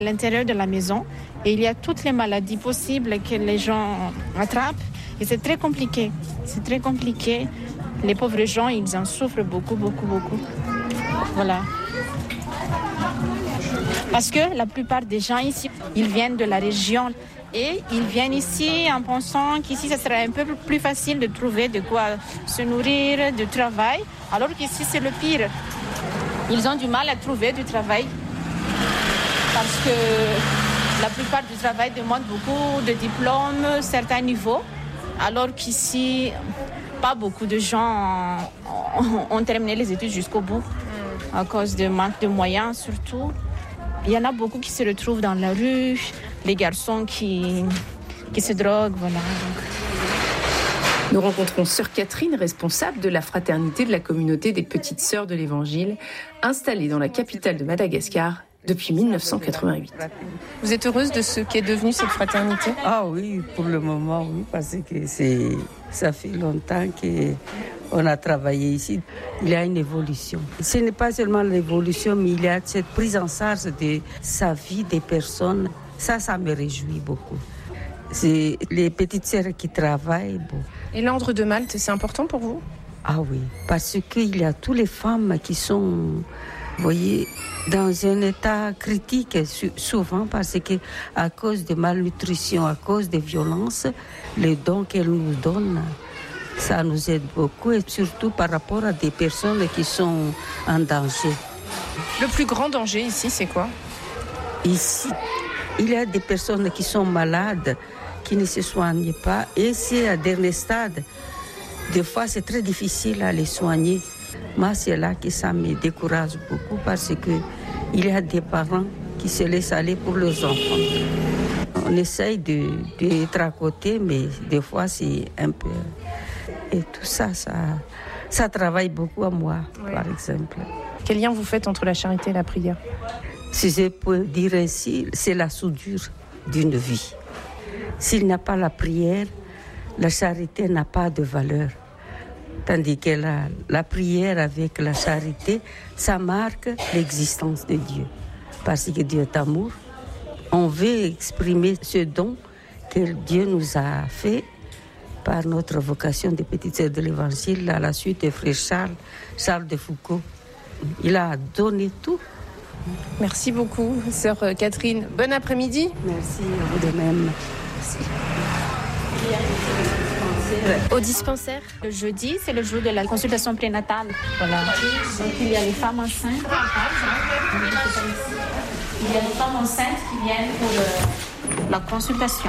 l'intérieur de la maison et il y a toutes les maladies possibles que les gens attrapent et c'est très compliqué. C'est très compliqué. Les pauvres gens, ils en souffrent beaucoup. Voilà. Parce que la plupart des gens ici, ils viennent de la région et ils viennent ici en pensant qu'ici, ça serait un peu plus facile de trouver de quoi se nourrir, du travail, alors qu'ici, c'est le pire. Ils ont du mal à trouver du travail parce que la plupart du travail demande beaucoup de diplômes, certains niveaux, alors qu'ici, pas beaucoup de gens ont terminé les études jusqu'au bout à cause de manque de moyens surtout. Il y en a beaucoup qui se retrouvent dans la rue, les garçons qui se droguent, voilà. Nous rencontrons Sœur Catherine, responsable de la fraternité de la communauté des Petites Sœurs de l'Évangile, installée dans la capitale de Madagascar depuis 1988. Vous êtes heureuse de ce qu'est devenue cette fraternité ? Ah oui, pour le moment, oui, parce que ça fait longtemps qu'on a travaillé ici. Il y a une évolution. Ce n'est pas seulement l'évolution, mais il y a cette prise en charge de sa vie des personnes. Ça me réjouit beaucoup. C'est les petites sœurs qui travaillent. Bon. Et l'Ordre de Malte, c'est important pour vous ? Ah oui, parce qu'il y a toutes les femmes qui sont, vous voyez, dans un état critique, souvent parce que à cause de malnutrition, à cause des violences, les dons qu'elles nous donnent, ça nous aide beaucoup, et surtout par rapport à des personnes qui sont en danger. Le plus grand danger ici, c'est quoi ? Ici, il y a des personnes qui sont malades, qui ne se soignent pas, et c'est à dernier stade. Des fois, c'est très difficile à les soigner. Moi, c'est là que ça me décourage beaucoup parce qu'il y a des parents qui se laissent aller pour leurs enfants. On essaye d'être à côté, mais des fois, c'est un peu... Et tout ça, ça travaille beaucoup à moi, oui. Par exemple. Quel lien vous faites entre la charité et la prière ? Si je peux dire ainsi, c'est la soudure d'une vie. S'il n'y a pas la prière, la charité n'a pas de valeur. Tandis que la prière avec la charité, ça marque l'existence de Dieu. Parce que Dieu est amour. On veut exprimer ce don que Dieu nous a fait par notre vocation des Petites Sœurs de l'Évangile à la suite de frère Charles de Foucault. Il a donné tout. Merci beaucoup, Sœur Catherine. Bon après-midi. Merci, à vous de même. Merci. Au dispensaire, le jeudi, c'est le jour de la consultation prénatale. Voilà. Donc, il y a les femmes enceintes. Il y a les femmes enceintes qui viennent pour la consultation.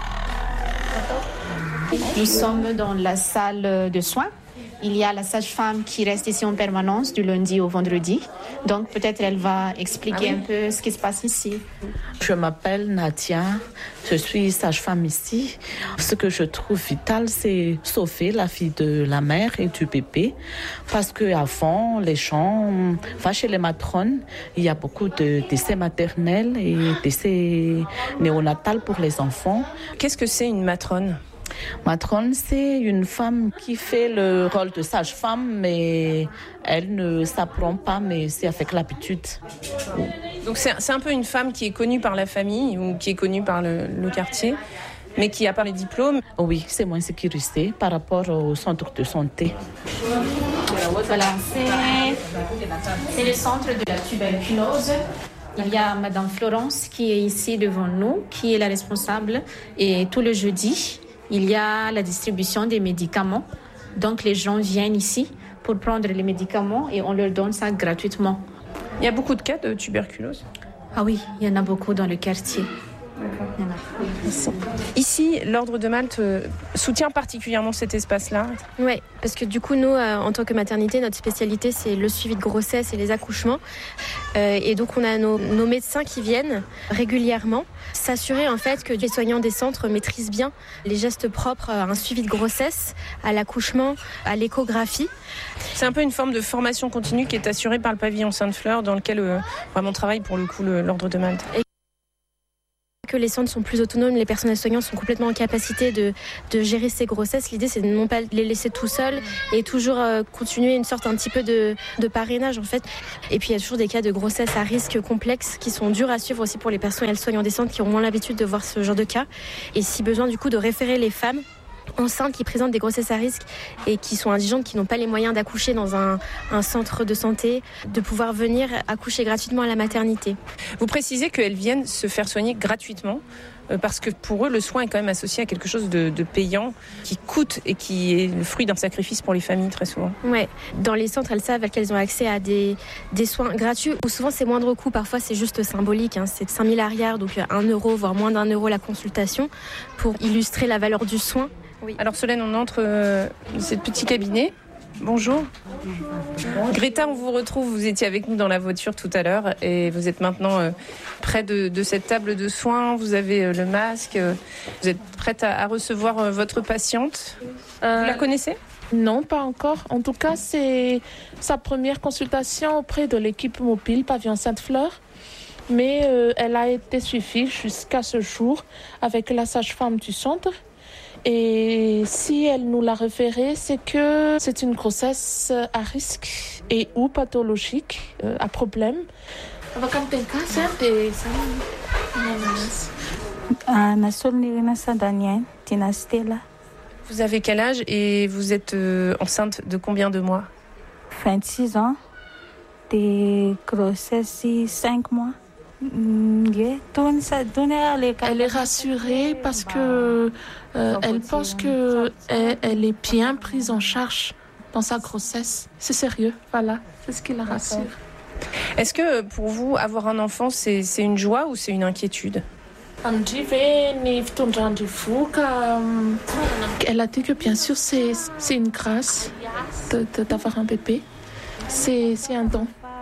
Nous sommes dans la salle de soins. Il y a la sage-femme qui reste ici en permanence du lundi au vendredi. Donc peut-être elle va expliquer un peu ce qui se passe ici. Je m'appelle Nadia, je suis sage-femme ici. Ce que je trouve vital, c'est sauver la vie de la mère et du bébé. Parce qu'avant, les gens, chez les matrones, il y a beaucoup de décès maternels et décès néonatals pour les enfants. Qu'est-ce que c'est une matrone ? Matrone, c'est une femme qui fait le rôle de sage-femme, mais elle ne s'apprend pas, mais c'est avec l'habitude. Donc c'est un peu une femme qui est connue par la famille ou qui est connue par le quartier, mais qui n'a pas les diplômes. Oui, c'est moins sécurisé par rapport au centre de santé. Voilà, c'est le centre de la tuberculose. Il y a Madame Florence qui est ici devant nous, qui est la responsable, et tout le jeudi, il y a la distribution des médicaments. Donc, les gens viennent ici pour prendre les médicaments et on leur donne ça gratuitement. Il y a beaucoup de cas de tuberculose ? Ah oui, il y en a beaucoup dans le quartier. D'accord. Merci. Ici, l'Ordre de Malte soutient particulièrement cet espace-là. Oui, parce que du coup, nous, en tant que maternité, notre spécialité, c'est le suivi de grossesse et les accouchements. Et donc, on a nos médecins qui viennent régulièrement s'assurer en fait que les soignants des centres maîtrisent bien les gestes propres à un suivi de grossesse, à l'accouchement, à l'échographie. C'est un peu une forme de formation continue qui est assurée par le pavillon Sainte-Fleur, dans lequel vraiment travaille pour le coup l'Ordre de Malte. que les centres sont plus autonomes, les personnels soignants sont complètement en capacité de gérer ces grossesses. L'idée, c'est de non pas les laisser tout seuls et toujours continuer une sorte un petit peu de parrainage en fait. Et puis il y a toujours des cas de grossesse à risque complexe qui sont durs à suivre aussi pour les personnels soignants des centres qui ont moins l'habitude de voir ce genre de cas. Et si besoin du coup de référer les femmes enceintes qui présentent des grossesses à risque et qui sont indigentes, qui n'ont pas les moyens d'accoucher dans un centre de santé, de pouvoir venir accoucher gratuitement à la maternité. Vous précisez qu'elles viennent se faire soigner gratuitement parce que pour eux, le soin est quand même associé à quelque chose de payant, qui coûte et qui est le fruit d'un sacrifice pour les familles très souvent. Ouais, dans les centres, elles savent qu'elles ont accès à des soins gratuits où souvent c'est moindre coût, parfois c'est juste symbolique, c'est 5 000 arrières, donc 1 euro, voire moins d'1 euro la consultation pour illustrer la valeur du soin. Oui. Alors Solène, on entre dans ce petit cabinet. Bonjour. Greta, on vous retrouve. Vous étiez avec nous dans la voiture tout à l'heure et vous êtes maintenant près de cette table de soins. Vous avez le masque. Vous êtes prête à recevoir votre patiente. Vous la connaissez ? Non, pas encore. En tout cas, c'est sa première consultation auprès de l'équipe mobile Pavillon Sainte-Fleur. Mais elle a été suivie jusqu'à ce jour avec la sage-femme du centre. Et si elle nous l'a référé, c'est que c'est une grossesse à risque et ou pathologique, à problème. Vous avez quel âge et vous êtes enceinte de combien de mois ? 26 ans, de grossesse 5 mois. Elle est rassurée parce que elle pense que elle est bien prise en charge dans sa grossesse. C'est sérieux, voilà, c'est ce qui la rassure. Est-ce que pour vous, avoir un enfant, c'est une joie ou c'est une inquiétude ? Elle a dit que bien sûr c'est une grâce d'avoir un bébé. C'est un don.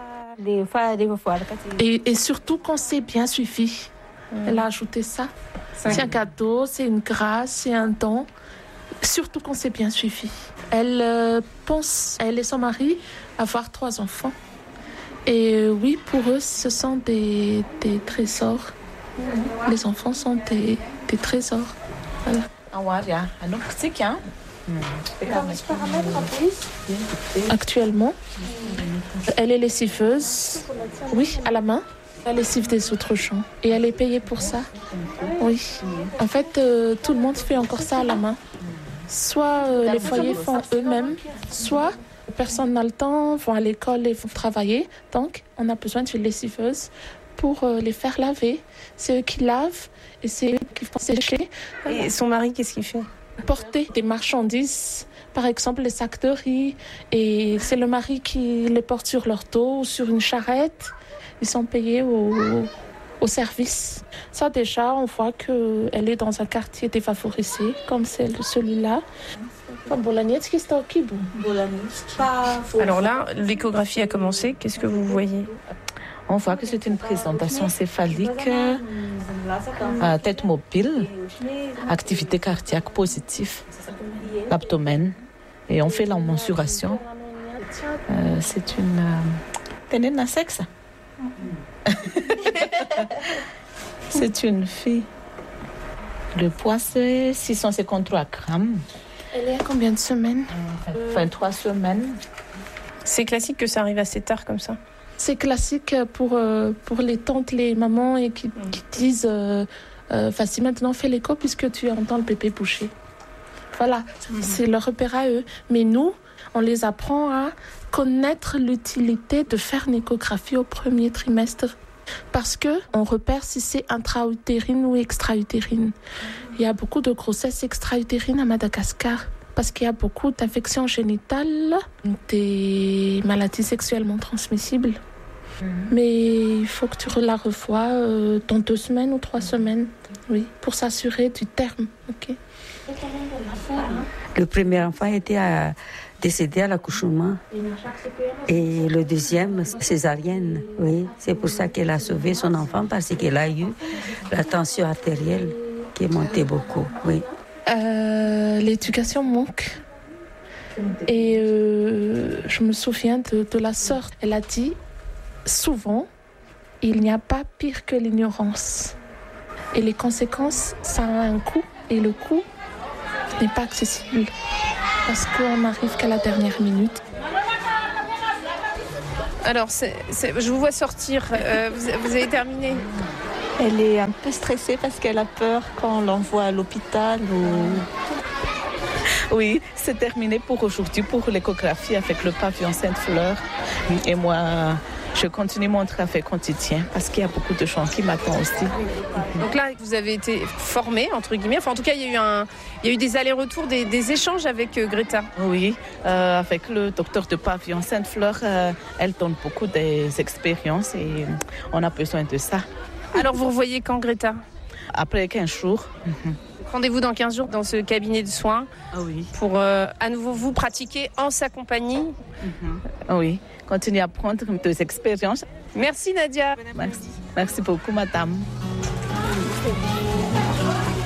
Et surtout quand c'est bien suivi. Elle a ajouté ça. C'est un cadeau, c'est une grâce, c'est un don. Surtout quand c'est bien suivi. Elle pense, elle et son mari, avoir 3 enfants. Et oui, pour eux, ce sont des trésors. Les enfants sont des trésors. Voilà. Actuellement, elle est lessiveuse, oui, à la main. Elle lessive des autres gens et elle est payée pour ça. Oui. En fait, tout le monde fait encore ça à la main. Soit les foyers font eux-mêmes, soit personne n'a le temps, vont à l'école et vont travailler. Donc, on a besoin d'une lessiveuse pour les faire laver. C'est eux qui lavent et c'est eux qui font sécher. Et son mari, qu'est-ce qu'il fait ? Porter des marchandises, par exemple les sacs de riz, et c'est le mari qui les porte sur leur dos ou sur une charrette. Ils sont payés au service. Ça déjà, on voit qu'elle est dans un quartier défavorisé, comme celui-là. Alors là, l'échographie a commencé. Qu'est-ce que vous voyez ? On voit que c'est une présentation céphalique, tête mobile, activité cardiaque positive, l'abdomen. Et on fait la mensuration. C'est une... T'es un sexe? C'est une fille. Le poids, c'est 653 grammes. Elle est à combien de semaines? 23 semaines. C'est classique que ça arrive assez tard comme ça? C'est classique pour les tantes, les mamans et qui disent vas-y maintenant fais l'écho puisque tu entends le bébé bouger. Voilà, c'est leur repère à eux. Mais nous, on les apprend à connaître l'utilité de faire une échographie au premier trimestre. Parce qu'on repère si c'est intra-utérine ou extra-utérine. Il y a beaucoup de grossesses extra-utérines à Madagascar. Parce qu'il y a beaucoup d'infections génitales, des maladies sexuellement transmissibles. Mais il faut que tu la revoies dans 2 semaines ou 3 semaines, oui, pour s'assurer du terme. Okay. Le premier enfant était décédé à l'accouchement et le deuxième, césarienne. Oui, c'est pour ça qu'elle a sauvé son enfant parce qu'elle a eu la tension artérielle qui est montée beaucoup, oui. L'éducation manque. Et je me souviens de la sœur. Elle a dit souvent, il n'y a pas pire que l'ignorance. Et les conséquences, ça a un coût. Et le coût n'est pas accessible parce qu'on n'arrive qu'à la dernière minute. Alors, je vous vois sortir. Vous avez terminé? Elle est un peu stressée parce qu'elle a peur quand on l'envoie à l'hôpital. Oui, c'est terminé pour aujourd'hui, pour l'échographie avec le pavillon Sainte-Fleur. Et moi, je continue mon travail quotidien parce qu'il y a beaucoup de gens qui m'attendent aussi. Donc là, vous avez été formée, entre guillemets. Enfin, en tout cas, il y a eu des allers-retours, des échanges avec Greta. Oui, avec le docteur de pavillon Sainte-Fleur, elle donne beaucoup d'expériences et on a besoin de ça. Alors, vous revoyez quand Greta? Après 15 jours. Rendez-vous dans 15 jours dans ce cabinet de soins pour à nouveau vous pratiquer en sa compagnie. Oui, continuer à prendre des expériences. Merci Nadia. Merci beaucoup madame.